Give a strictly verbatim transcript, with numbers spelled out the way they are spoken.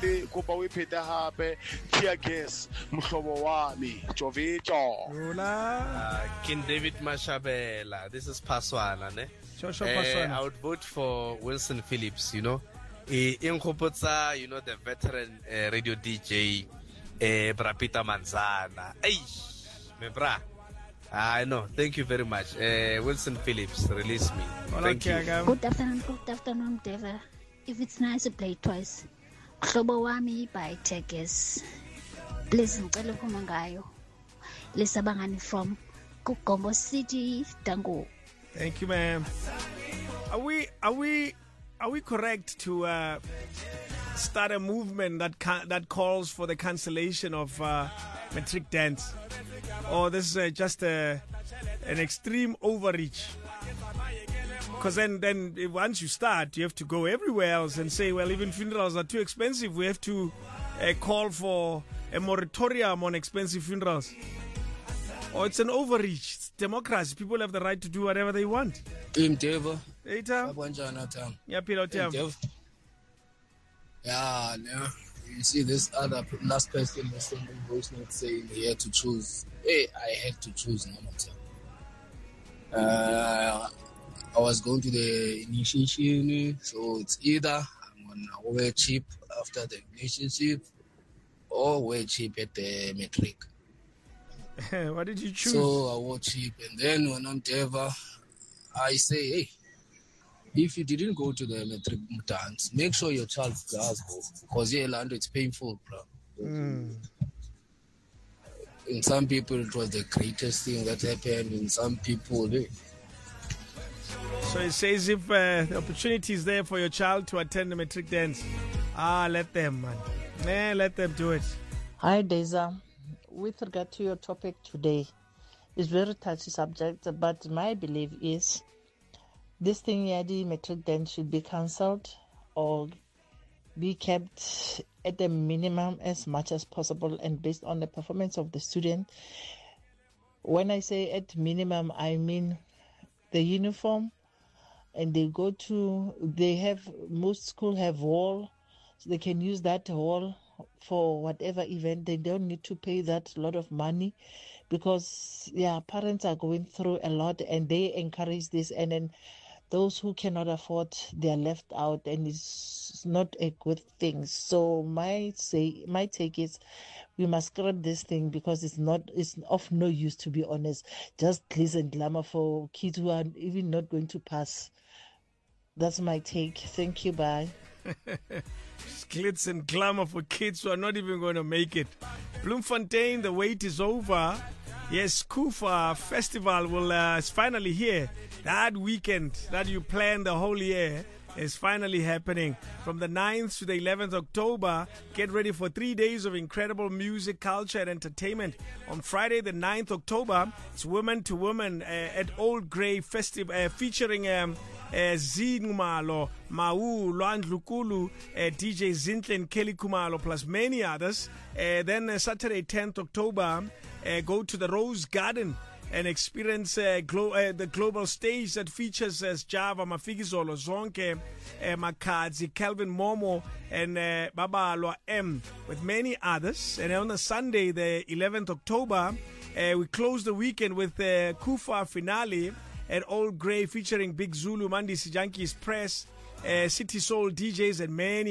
phete kopa o phete hape tear gas mohlobo wa me Jovejo uh, King David Mashabela. This is Paswana ne Sure, sure, uh, Paswana. I would vote for Wilson Phillips, you know. E Inkopotsa, you know, the veteran uh, radio D J uh, Brapita Manzana. Hey, me bra. I know. Thank you very much. Uh, Wilson Phillips, release me. Thank you. Good afternoon, good afternoon, Deva. If it's nice to play twice. Hlobo wami by Tekes. Please ngicela ukukhuluma ngayo. Lesabangani from Kukombo City, Dango. Thank you, ma'am. Are we are we are we correct to uh, start a movement that ca- that calls for the cancellation of uh, matric dance? Or this is uh, just a, an extreme overreach? Because then, then once you start, you have to go everywhere else and say, well, even funerals are too expensive. We have to uh, call for a moratorium on expensive funerals. Or it's an overreach. It's democracy. People have the right to do whatever they want. Team Devo. Hey, Tam. Yeah, Peter, Tam. Yeah, no. You see, this other last person was saying voice note saying he had to choose. Hey, I had to choose none of them. Uh, I was going to the initiation, so it's either I'm gonna wear cheap after the initiation or wear cheap at the matric. What did you choose? So I wore cheap, and then when I'm Deva, I say, hey, if you didn't go to the matric dance, make sure your child does go, because yeah, land it's painful, bro. Mm. In some people, it was the greatest thing that happened. In some people, eh. So it says if uh, the opportunity is there for your child to attend the matric dance, ah, let them, man. Man, let them do it. Hi, Deza. With regard to your topic today, it's very touchy subject, but my belief is this thing, yeah, the matric dance should be cancelled or be kept at the minimum as much as possible and based on the performance of the student. When I say at minimum, I mean the uniform, and they go to, they have, most schools have hall, so they can use that hall for whatever event. They don't need to pay that lot of money because, yeah, parents are going through a lot and they encourage this, and then those who cannot afford, they are left out, and it's not a good thing. So my say, my take is, we must scrap this thing because it's not, it's of no use, to be honest. Just glitz and glamour for kids who are even not going to pass. That's my take. Thank you. Bye. Glitz and glamour for kids who are not even going to make it. Bloemfontein, the wait is over. Yes, Kufa Festival will uh, is finally here. That weekend that you planned the whole year is finally happening. From the ninth to the eleventh of October, get ready for three days of incredible music, culture, and entertainment. On Friday, the ninth of October, it's Women to Women uh, at Old Grey Festival, uh, featuring um, uh, Z Ngumalo, Mau, Loan Lukulu, uh, D J Zintlen, Kelly Kumalo, plus many others. Uh, then uh, Saturday, tenth of October, uh, go to the Rose Garden and experience uh, glo- uh, the global stage that features uh, Java, Mafikizolo, Zonke, uh, Makadzi, Calvin Momo, and uh, Babalwa M, with many others. And on a Sunday, the eleventh of October, uh, we close the weekend with the uh, Kufa finale at Old Grey featuring Big Zulu, Mandi Sijanki's Press, uh, City Soul D Js, and many